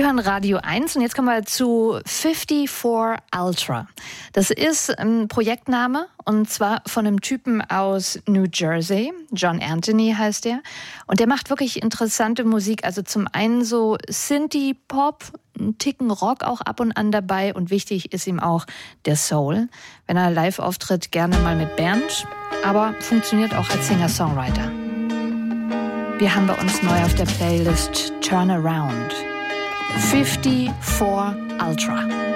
Sie hören Radio 1 und jetzt kommen wir zu 54 Ultra. Das ist ein Projektname und zwar von einem Typen aus New Jersey. John Anthony heißt er. Und der macht wirklich interessante Musik. Also zum einen so Synthie-Pop, ein Ticken Rock auch ab und an dabei. Und wichtig ist ihm auch der Soul. Wenn er live auftritt, gerne mal mit Band. Aber funktioniert auch als Singer-Songwriter. Wir haben bei uns neu auf der Playlist Turn Around. 54 Ultra.